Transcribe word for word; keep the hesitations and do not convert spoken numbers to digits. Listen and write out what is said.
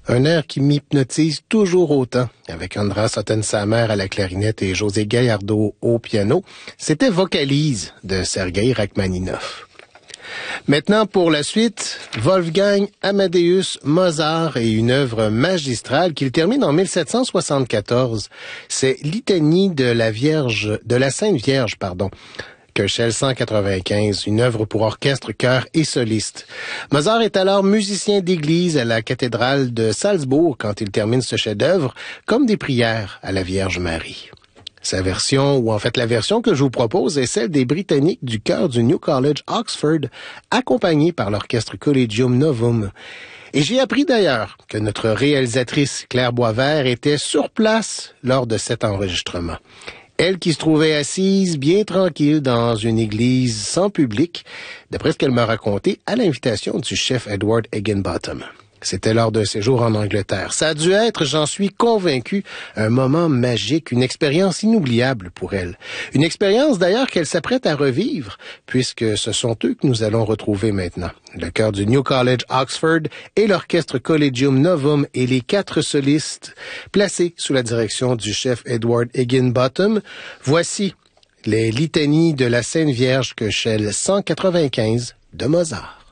Un air qui m'hypnotise toujours autant, avec András Ottensamer à la clarinette et José Gallardo au piano, c'était Vocalise de Sergueï Rachmaninov. Maintenant, pour la suite, Wolfgang Amadeus Mozart et une œuvre magistrale qu'il termine en mille sept cent soixante-quatorze. C'est Litanie de la Vierge, de la Sainte Vierge, pardon. Köchel cent quatre-vingt-quinze, une œuvre pour orchestre, chœur et soliste. Mozart est alors musicien d'église à la cathédrale de Salzbourg quand il termine ce chef-d'œuvre, comme des prières à la Vierge Marie. Sa version, ou en fait la version que je vous propose, est celle des Britanniques du chœur du New College Oxford, accompagnés par l'orchestre Collegium Novum. Et j'ai appris d'ailleurs que notre réalisatrice Claire Boisvert était sur place lors de cet enregistrement. Elle qui se trouvait assise bien tranquille dans une église sans public, d'après ce qu'elle m'a raconté, à l'invitation du chef Edward Higginbotham. C'était lors d'un séjour en Angleterre. Ça a dû être, j'en suis convaincu, un moment magique, une expérience inoubliable pour elle. Une expérience d'ailleurs qu'elle s'apprête à revivre, puisque ce sont eux que nous allons retrouver maintenant. Le chœur du New College Oxford et l'orchestre Collegium Novum et les quatre solistes placés sous la direction du chef Edward Higginbotham. Voici les litanies de la Sainte Vierge Köchel cent quatre-vingt-quinze de Mozart.